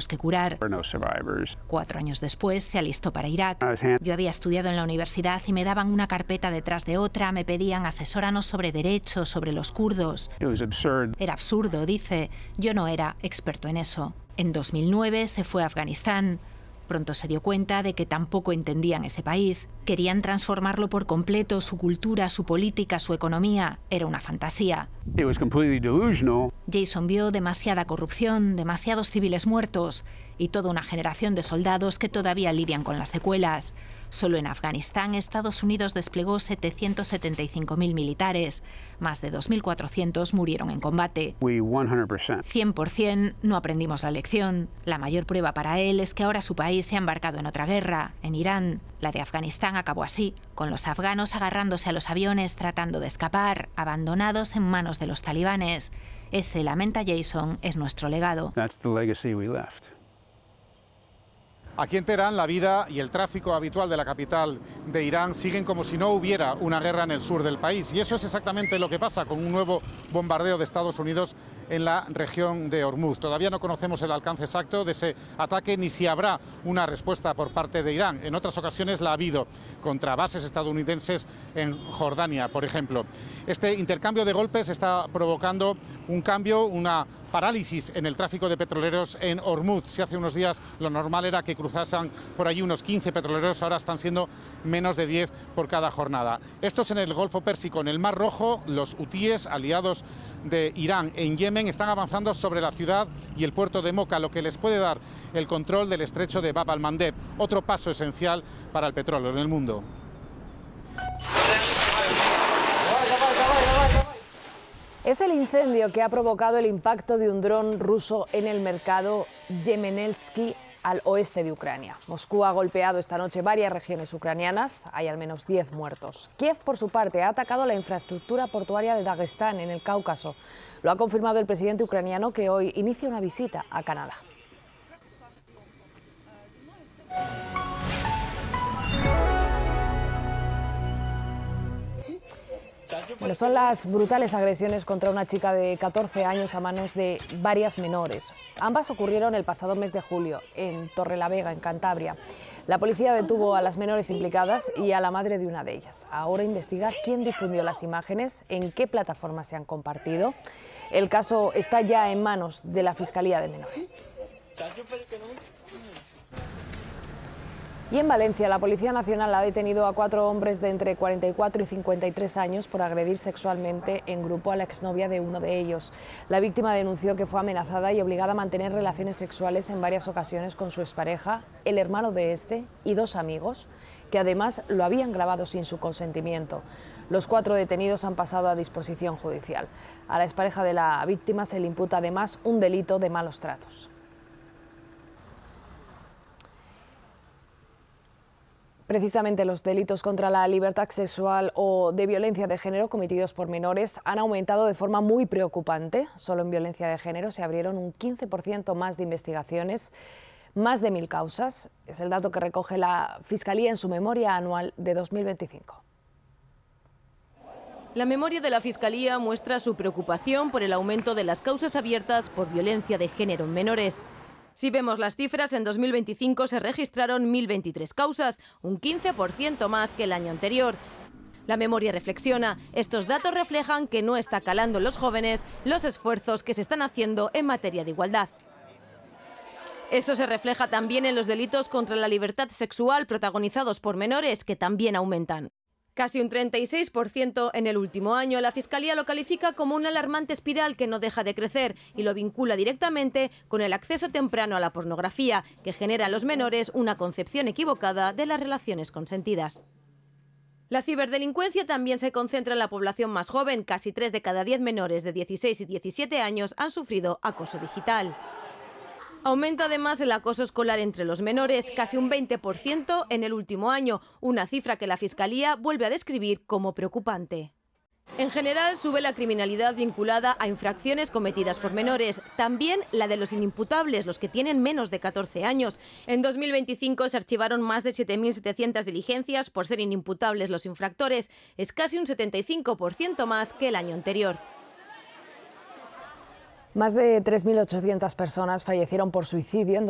los que curar. 4 años después se alistó para Irak. Yo había estudiado en la universidad y me daban una carpeta detrás de otra, me pedían asesóranos sobre derechos, sobre los kurdos. Era absurdo, dice. Yo no era experto en eso. En 2009 se fue a Afganistán. Pronto se dio cuenta de que tampoco entendían ese país. Querían transformarlo por completo, su cultura, su política, su economía. Era una fantasía. Jason vio demasiada corrupción, demasiados civiles muertos y toda una generación de soldados que todavía lidian con las secuelas. Solo en Afganistán, Estados Unidos desplegó 775.000 militares. Más de 2.400 murieron en combate. 100% no aprendimos la lección. La mayor prueba para él es que ahora su país se ha embarcado en otra guerra, en Irán. La de Afganistán acabó así, con los afganos agarrándose a los aviones tratando de escapar, abandonados en manos de los talibanes. Ese, lamenta Jason, es nuestro legado. Aquí en Teherán, la vida y el tráfico habitual de la capital de Irán siguen como si no hubiera una guerra en el sur del país. Y eso es exactamente lo que pasa con un nuevo bombardeo de Estados Unidos en la región de Hormuz. Todavía no conocemos el alcance exacto de ese ataque ni si habrá una respuesta por parte de Irán. En otras ocasiones la ha habido contra bases estadounidenses en Jordania, por ejemplo. Este intercambio de golpes está provocando un cambio, una parálisis en el tráfico de petroleros en Hormuz. Si hace unos días lo normal era que cruzasen por allí unos 15 petroleros, ahora están siendo menos de 10 por cada jornada. Esto es en el Golfo Pérsico. En el Mar Rojo, los hutíes, aliados de Irán en Yemen, están avanzando sobre la ciudad y el puerto de Moca, lo que les puede dar el control del estrecho de Bab al-Mandeb, otro paso esencial para el petróleo en el mundo. Es el incendio que ha provocado el impacto de un dron ruso en el mercado Yemenelsky al oeste de Ucrania. Moscú ha golpeado esta noche varias regiones ucranianas, hay al menos 10 muertos. Kiev, por su parte, ha atacado la infraestructura portuaria de Dagestán, en el Cáucaso. Lo ha confirmado el presidente ucraniano, que hoy inicia una visita a Canadá. Bueno, son las brutales agresiones contra una chica de 14 años a manos de varias menores. Ambas ocurrieron el pasado mes de julio en Torrelavega, en Cantabria. La policía detuvo a las menores implicadas y a la madre de una de ellas. Ahora investiga quién difundió las imágenes, en qué plataformas se han compartido. El caso está ya en manos de la Fiscalía de Menores. Y en Valencia, la Policía Nacional ha detenido a 4 hombres de entre 44 y 53 años por agredir sexualmente en grupo a la exnovia de uno de ellos. La víctima denunció que fue amenazada y obligada a mantener relaciones sexuales en varias ocasiones con su expareja, el hermano de este y 2 amigos, que además lo habían grabado sin su consentimiento. Los 4 detenidos han pasado a disposición judicial. A la expareja de la víctima se le imputa además un delito de malos tratos. Precisamente los delitos contra la libertad sexual o de violencia de género cometidos por menores han aumentado de forma muy preocupante. Solo en violencia de género se abrieron un 15% más de investigaciones, más de 1.000 causas. Es el dato que recoge la Fiscalía en su memoria anual de 2025. La memoria de la Fiscalía muestra su preocupación por el aumento de las causas abiertas por violencia de género en menores. Si vemos las cifras, en 2025 se registraron 1.023 causas, un 15% más que el año anterior. La memoria reflexiona, estos datos reflejan que no está calando en los jóvenes los esfuerzos que se están haciendo en materia de igualdad. Eso se refleja también en los delitos contra la libertad sexual protagonizados por menores, que también aumentan. Casi un 36% en el último año. La Fiscalía lo califica como una alarmante espiral que no deja de crecer y lo vincula directamente con el acceso temprano a la pornografía, que genera a los menores una concepción equivocada de las relaciones consentidas. La ciberdelincuencia también se concentra en la población más joven. Casi 3 de cada 10 menores de 16 y 17 años han sufrido acoso digital. Aumenta además el acoso escolar entre los menores, casi un 20% en el último año, una cifra que la Fiscalía vuelve a describir como preocupante. En general, sube la criminalidad vinculada a infracciones cometidas por menores, también la de los inimputables, los que tienen menos de 14 años. En 2025 se archivaron más de 7.700 diligencias por ser inimputables los infractores, es casi un 75% más que el año anterior. Más de 3.800 personas fallecieron por suicidio en